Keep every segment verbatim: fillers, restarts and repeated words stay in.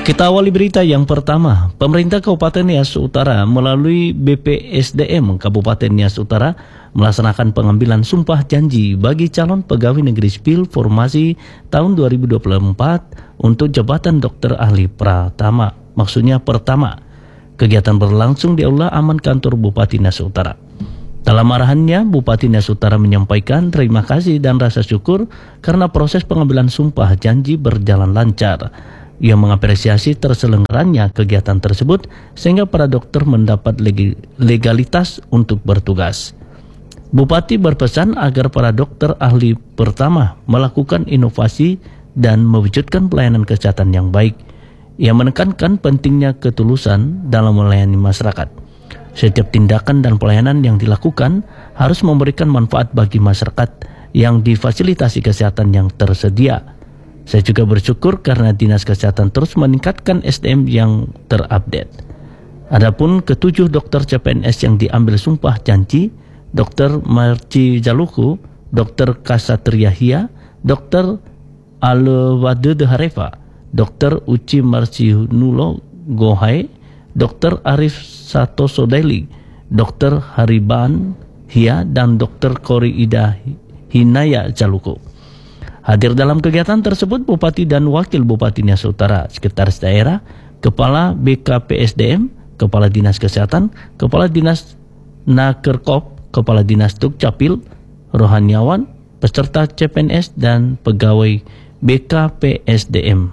Kita awali berita yang pertama. Pemerintah Kabupaten Nias Utara melalui B P S D M Kabupaten Nias Utara melaksanakan pengambilan sumpah janji bagi calon pegawai negeri sipil formasi tahun dua ribu dua puluh empat untuk jabatan dokter ahli pratama. Maksudnya pertama. Kegiatan berlangsung di Aula Aman Kantor Bupati Nias Utara. Dalam arahannya, Bupati Nias Utara menyampaikan terima kasih dan rasa syukur karena proses pengambilan sumpah janji berjalan lancar. Ia mengapresiasi terselenggaranya kegiatan tersebut sehingga para dokter mendapat legalitas untuk bertugas. Bupati berpesan agar para dokter ahli pertama melakukan inovasi dan mewujudkan pelayanan kesehatan yang baik. Ia menekankan pentingnya ketulusan dalam melayani masyarakat. Setiap tindakan dan pelayanan yang dilakukan harus memberikan manfaat bagi masyarakat yang difasilitasi kesehatan yang tersedia. Saya juga bersyukur karena Dinas Kesehatan terus meningkatkan S D M yang terupdate. Adapun ketujuh dokter C P N S yang diambil sumpah janji, Dokter Marci Jaluku, Dokter Kasatria Hia, Dokter Alewade Dehareva, Dokter Uci Marci Nulo Gohai, Dokter Arif Satoso Daily, Dokter Hariban Hia, dan Dokter Kori Ida Hinaya Jaluku. Hadir dalam kegiatan tersebut Bupati dan Wakil Bupati Nias Utara, Sekretaris Daerah, Kepala B K P S D M, Kepala Dinas Kesehatan, Kepala Dinas Nakerkop, Kepala Dinas Dukcapil, Rohaniawan, peserta C P N S, dan pegawai B K P S D M.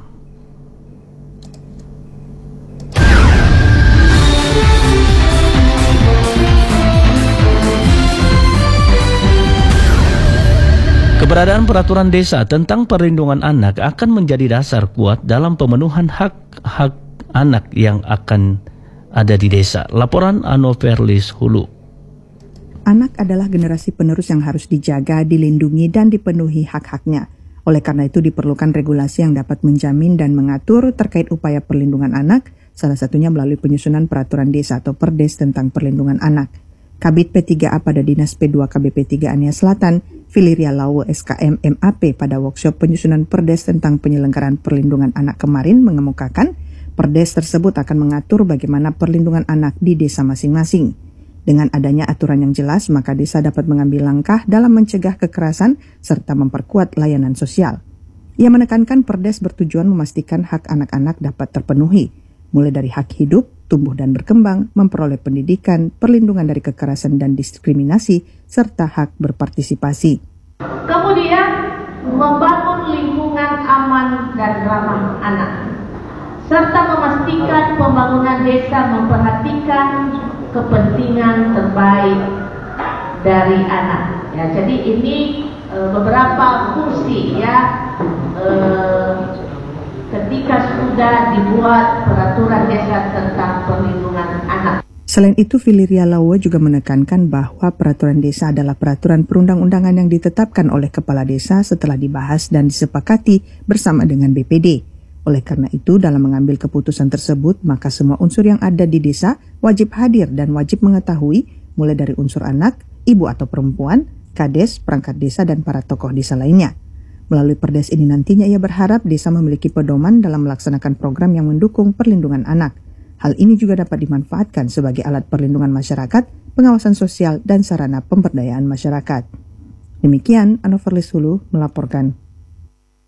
Keberadaan peraturan desa tentang perlindungan anak akan menjadi dasar kuat dalam pemenuhan hak-hak anak yang akan ada di desa. Laporan Anoverlis Hulu. Anak adalah generasi penerus yang harus dijaga, dilindungi, dan dipenuhi hak-haknya. Oleh karena itu diperlukan regulasi yang dapat menjamin dan mengatur terkait upaya perlindungan anak, salah satunya melalui penyusunan peraturan desa atau Perdes tentang perlindungan anak. Kabid P tiga A pada Dinas P dua K B P tiga A Nias Selatan, Filiria Lawo S K M M A P pada workshop penyusunan Perdes tentang penyelenggaraan perlindungan anak kemarin mengemukakan, Perdes tersebut akan mengatur bagaimana perlindungan anak di desa masing-masing. Dengan adanya aturan yang jelas, maka desa dapat mengambil langkah dalam mencegah kekerasan serta memperkuat layanan sosial. Ia menekankan Perdes bertujuan memastikan hak anak-anak dapat terpenuhi, mulai dari hak hidup, tumbuh dan berkembang, memperoleh pendidikan, perlindungan dari kekerasan dan diskriminasi, serta hak berpartisipasi. Kemudian, membangun lingkungan aman dan ramah anak, serta memastikan pembangunan desa memperhatikan kepentingan terbaik dari anak. Ya, jadi ini e, beberapa fungsi ya e, ketika sudah dibuat peraturan desa tentang perlindungan anak. Selain itu, Filiria Lawo juga menekankan bahwa peraturan desa adalah peraturan perundang-undangan yang ditetapkan oleh kepala desa setelah dibahas dan disepakati bersama dengan B P D. Oleh karena itu, dalam mengambil keputusan tersebut, maka semua unsur yang ada di desa wajib hadir dan wajib mengetahui, mulai dari unsur anak, ibu atau perempuan, kades, perangkat desa, dan para tokoh desa lainnya. Melalui Perdes ini nantinya ia berharap desa memiliki pedoman dalam melaksanakan program yang mendukung perlindungan anak. Hal ini juga dapat dimanfaatkan sebagai alat perlindungan masyarakat, pengawasan sosial, dan sarana pemberdayaan masyarakat. Demikian, Anoverlis Hulu melaporkan.